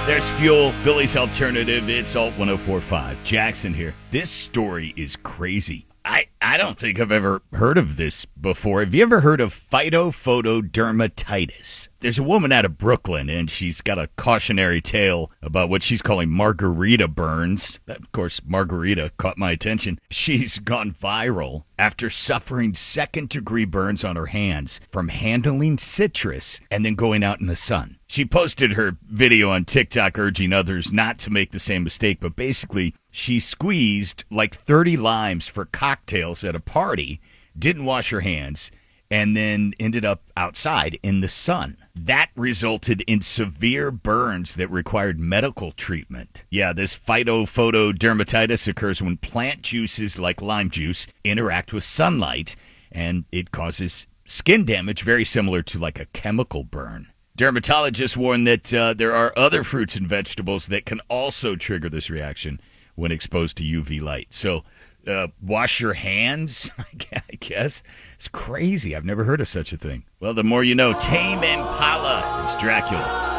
There's Fuel, Philly's alternative. It's Alt 1045. Jackson here. This story is crazy. I don't think I've ever heard of this before. Have you ever heard of phytophotodermatitis? There's a woman out of Brooklyn, and she's got a cautionary tale about what she's calling margarita burns. Of course, margarita caught my attention. She's gone viral after suffering second-degree burns on her hands from handling citrus and then going out in the sun. She posted her video on TikTok urging others not to make the same mistake, but basically she squeezed like 30 limes for cocktails at a party, didn't wash her hands, and then ended up outside in the sun. That resulted in severe burns that required medical treatment. Yeah, this phytophotodermatitis occurs when plant juices like lime juice interact with sunlight, and it causes skin damage very similar to like a chemical burn. Dermatologists warn that there are other fruits and vegetables that can also trigger this reaction when exposed to UV light. So wash your hands, I guess. It's crazy. I've never heard of such a thing. Well, the more you know. Tame Impala. It's Dracula.